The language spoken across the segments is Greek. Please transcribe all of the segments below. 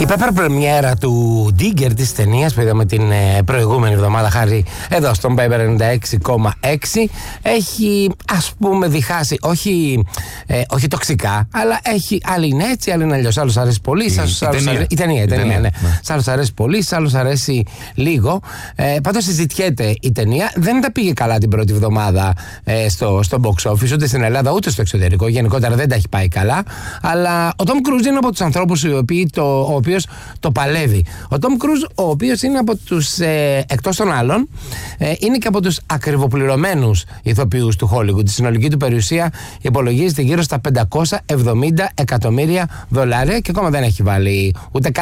Η πέπερ πρεμιέρα του Digger της ταινίας που είδαμε την προηγούμενη εβδομάδα, χάρη εδώ στον Pepper 96,6, έχει ας πούμε διχάσει, όχι τοξικά, αλλά έχει, άλλοι είναι έτσι, άλλοι είναι αλλιώς. Άλλους αρέσει πολύ, η ταινία, ναι. Σ' άλλους αρέσει πολύ, σ' άλλους αρέσει λίγο. Πάντως συζητιέται η ταινία. Δεν τα πήγε καλά την πρώτη εβδομάδα στο box office, ούτε στην Ελλάδα ούτε στο εξωτερικό. Γενικότερα δεν τα έχει πάει καλά. Αλλά ο Tom Cruise είναι από τους ανθρώπους ο οποίος το παλεύει. Ο Tom Cruise, ο οποίος είναι από τους, εκτός των άλλων, είναι και από τους ακριβοπληρωμένους ηθοποιούς του Hollywood. Η συνολική του περιουσία υπολογίζεται γύρω στα $570 εκατομμύρια και ακόμα δεν έχει βάλει,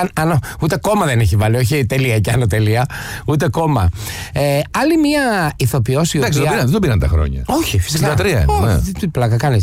ούτε κόμμα δεν έχει βάλει, όχι τελεία και άνω τελεία, ούτε κόμμα. Άλλη μία ηθοποιός η οποία... Δεν τον πήραν τα χρόνια. Όχι, φυσικά. 63, ναι. Τι πλάκα κάνεις.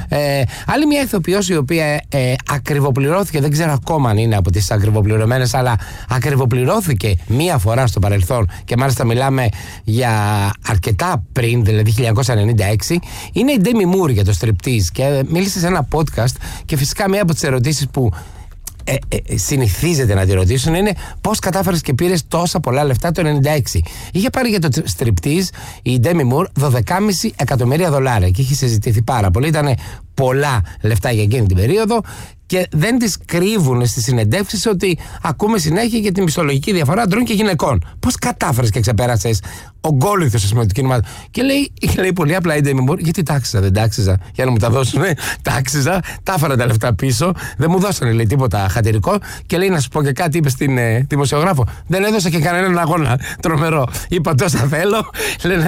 Άλλη μια ηθοποιός η οποία ακριβοπληρώθηκε, δεν ξέρω ακόμα αν είναι από τις ακριβοπληρωμένες, αλλά ακριβοπληρώθηκε μία φορά στο παρελθόν και μάλιστα μιλάμε για αρκετά πριν, δηλαδή 1996, είναι η Demi Moore για το striptease, και μίλησε σε ένα podcast και φυσικά μία από τις ερωτήσεις που συνηθίζεται να τη ρωτήσουν είναι πώς κατάφερες και πήρες τόσα πολλά λεφτά το 96. Είχε πάρει για το striptease η Demi Moore $12,5 εκατομμύρια και είχε συζητηθεί πάρα πολύ. Ήταν πολλά λεφτά για εκείνη την περίοδο και δεν τις κρύβουν στις συνεντεύξεις ότι ακούμε συνέχεια για τη μισθολογική διαφορά ανδρών και γυναικών. Πώς κατάφερες και ξεπέρασες ογκόλυθος με το κίνημα? Και λέει πολύ απλά η Demi Moore, γιατί τάξιζα, δεν τάξιζα για να μου τα δώσουν. Τάξιζα, τα έφερα τα λεφτά πίσω, δεν μου δώσανε, λέει, τίποτα χατηρικό. Και λέει, να σου πω και κάτι, είπε στην δημοσιογράφο, δεν έδωσα και κανέναν αγώνα. Τρομερό. Είπα τόσα θέλω, λένε,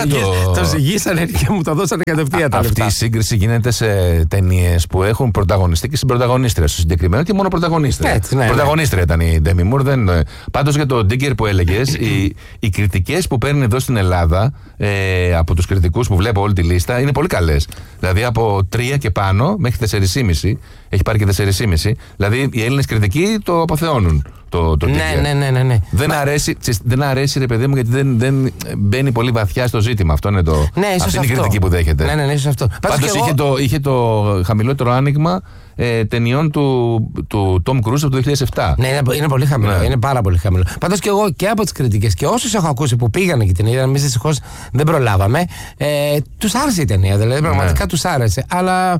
το ζυγίσανε και μου τα δώσανε κατευθείαν τα λεφτά. Αυτή η σύγκριση γίνεται σε ταινίες που έχουν πρωταγωνιστή και συμπρωταγωνίστρια. Στο συγκεκριμένο και μόνο πρωταγωνίστρια. Ναι, πρωταγωνίστρια ήταν η Demi Moore. Πάντως για το Digger που έλεγες, οι κριτικές που παίρνει εδώ στην Ελλάδα από τους κριτικούς που βλέπω όλη τη λίστα είναι πολύ καλές. Δηλαδή από 3 και πάνω μέχρι 4,5. Έχει πάρει και 4,5. Δηλαδή οι Έλληνες κριτικοί το αποθεώνουν. Ναι. Δεν αρέσει, ρε παιδί μου, γιατί δεν μπαίνει πολύ βαθιά στο ζήτημα. Αυτό είναι το. Ναι, αυτή είναι η κριτική που δέχεται. Ναι, ίσως αυτό. Πάντως είχε το χαμηλότερο άνοιγμα ταινιών του Tom Cruise από το 2007. Ναι, είναι πολύ χαμηλό. Ναι. Είναι πάρα πολύ χαμηλό. Πάντως και εγώ και από τις κριτικές και όσους έχω ακούσει που πήγανε και την είδαν, εμείς δυστυχώς δεν προλάβαμε, τους άρεσε η ταινία. Δηλαδή πραγματικά τους άρεσε. Αλλά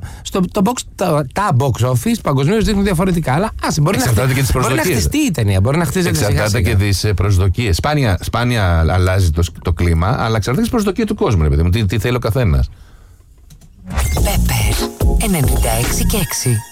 τα box office παγκοσμίως δείχνουν διαφορετικά. Αλλά μπορεί να χτιστεί η ταινία. Μπορεί να χτίζεται σιγά-σιγά. Εξαρτάται και τις προσδοκίες. Σπάνια αλλάζει το κλίμα, αλλά εξαρτάται τις προσδοκίες του κόσμου. Τι θέλει ο καθένας. Pepper 96,6.